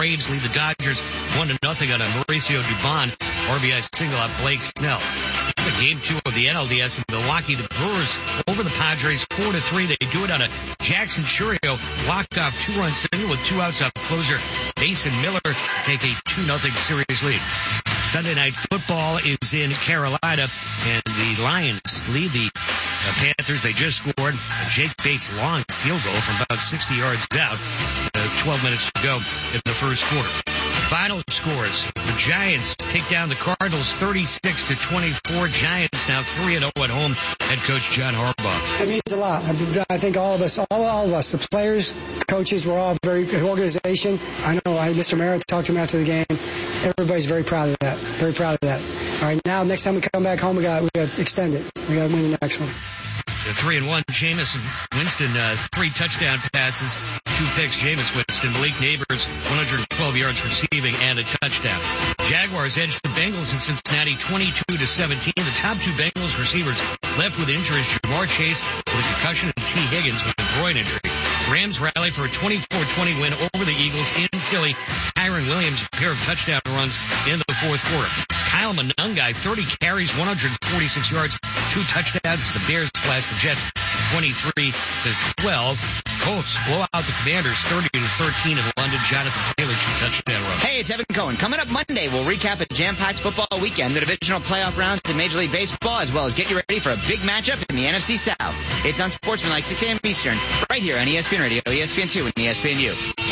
Braves lead the Dodgers 1-0 on a Mauricio Dubon RBI single off Blake Snell. Game 2 of the NLDS in Milwaukee, the Brewers over the Padres 4-3. They do it on a Jackson Churio walk-off 2-run single with 2 outs off closer Mason Miller take a 2-0 series lead. Sunday Night Football is in Carolina, and the Lions lead the Panthers. They just scored a Jake Bates long field goal from about 60 yards out. 12 minutes to go in the first quarter. Final scores. The Giants take down the Cardinals 36-24. Giants now 3-0 at home. Head coach John Harbaugh. It means a lot. I think all of us, the players, coaches, we're all very good organization. I know Mr. Merritt talked to him after the game. Everybody's very proud of that. Very proud of that. All right, now next time we come back home, we got to extend it. We got to win the next one. The 3-1, Jameis Winston, 3 touchdown passes, 2 picks. Jameis Winston, Malik Neighbors, 112 yards receiving and a touchdown. Jaguars edged the Bengals in Cincinnati 22-17. The top 2 Bengals receivers left with injuries. Jamar Chase with a concussion and T. Higgins with a groin injury. Rams rally for a 24-20 win over the Eagles in Philly. Kyron Williams, a pair of touchdown runs in the fourth quarter. Kyle Monangai, 30 carries, 146 yards, 2 touchdowns as the Bears blast the Jets 23-12. Colts blow out the Commanders 30-13 in London. Jonathan Taylor, 2 touchdown runs. Hey, it's Evan Cohen. Coming up Monday, we'll recap a jam-packed football weekend, the divisional playoff rounds in Major League Baseball, as well as get you ready for a big matchup in the NFC South. It's on Sportsman like 6 a.m. Eastern, right here on ESPN Radio, ESPN2, and ESPNU.